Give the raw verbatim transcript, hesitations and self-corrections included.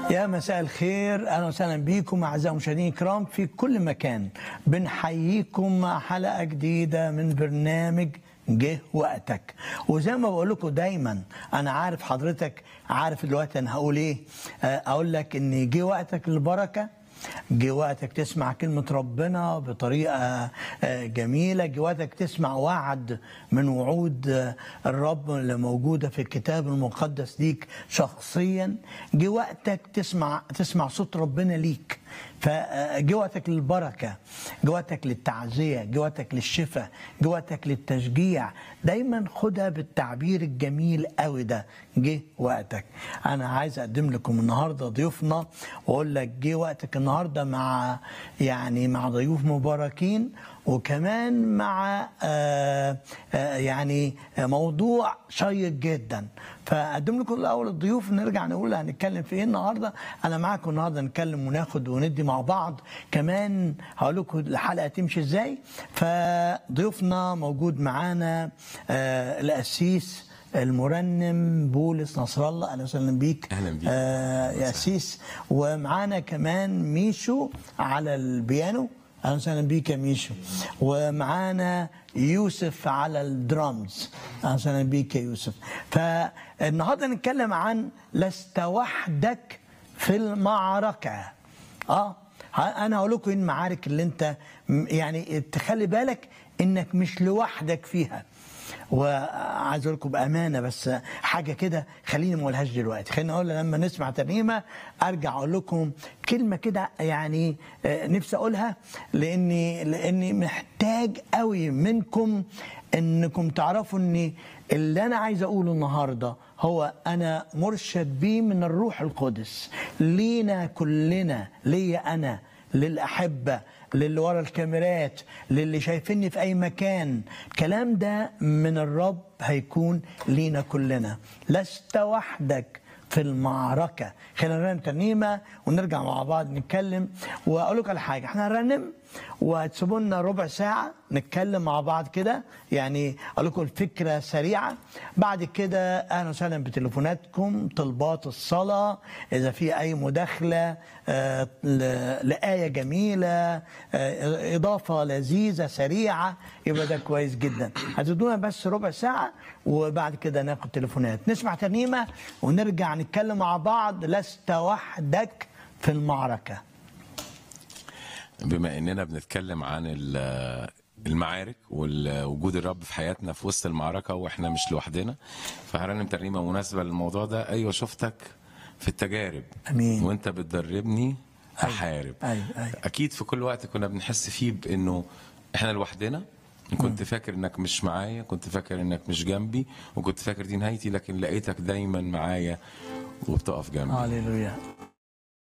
يا مساء الخير، اهلا وسهلا بيكم اعزائي المشاهدين الكرام في كل مكان. بنحييكم مع حلقه جديده من برنامج جه وقتك. وزي ما بقول لكم دايما، انا عارف حضرتك عارف دلوقتي انا هقول ايه. اقول لك ان جه وقتك للبركه، جه وقتك تسمع كلمة ربنا بطريقة جميلة، جه وقتك تسمع وعد من وعود الرب اللي موجودة في الكتاب المقدس ليك شخصيا، جه وقتك تسمع تسمع صوت ربنا ليك. فجه وقتك للبركة، جه وقتك للتعزية، جه وقتك للشفاء، جه وقتك للتشجيع. دايما خدها بالتعبير الجميل قوي ده، جه وقتك. انا عايز اقدم لكم النهارده ضيوفنا واقول لك جه وقتك النهارده مع يعني مع ضيوف مباركين، وكمان مع آآ آآ يعني موضوع شيق جدا. فاقدم لكم الاول الضيوف، نرجع نقول هنتكلم في ايه النهارده. انا معاكم النهارده نتكلم وناخد وندي مع بعض، كمان هقول لكم الحلقه تمشي ازاي. فضيوفنا موجود معانا القسيس المرنم بولس نصر الله، اهلا وسهلا بيك. اهلا بيك آه يا قسيس. ومعانا كمان ميشو على البيانو، اهلا وسهلا بيك يا ميشو. ومعانا يوسف على الدرامز، اهلا وسهلا بيك يا يوسف. فالنهارده نتكلم عن لست وحدك في المعركه. اه انا هقول لكم المعارك اللي انت يعني تخلي بالك انك مش لوحدك فيها. وعايز اقول لكم بامانه بس حاجه كده خليني ما اقولهاش دلوقتي، خليني اقول لما نسمع ترنيمه ارجع اقول لكم كلمه كده يعني نفسي اقولها، لاني لاني محتاج قوي منكم انكم تعرفوا ان اللي انا عايز اقوله النهارده هو انا مرشد بيه من الروح القدس لينا كلنا، ليا انا، للأحبة، للي ورا الكاميرات، للي شايفيني في أي مكان. الكلام ده من الرب هيكون لينا كلنا. لست وحدك في المعركة. خلينا نرنم ترنيمة ونرجع مع بعض نتكلم. وأقول لك على حاجة، احنا هنرنم وهتسيبوا لنا ربع ساعة نتكلم مع بعض كده، يعني أقول لكم الفكرة سريعة. بعد كده أهلا وسهلا بتليفوناتكم، طلبات الصلاة، إذا في أي مداخلة آه لآية جميلة، آه إضافة لذيذة سريعة، يبقى ده كويس جدا. هتدونا بس ربع ساعة وبعد كده ناخد تليفونات، نسمع ترنيمة ونرجع نتكلم مع بعض. لست وحدك في المعركة. بما اننا بنتكلم عن المعارك ووجود الرب في حياتنا في وسط المعركه واحنا مش لوحدنا، فهرنم ترنيمه مناسبه للموضوع ده. ايوه شفتك في التجارب، امين، وانت بتدربني احارب. أيوة. أيوة. اكيد في كل وقت كنا بنحس فيه بانه احنا لوحدنا. كنت فاكر انك مش معايا، كنت فاكر انك مش جنبي، وكنت فاكر دي نهايتي، لكن لقيتك دايما معايا وبتقف جنبي. هاليلويا.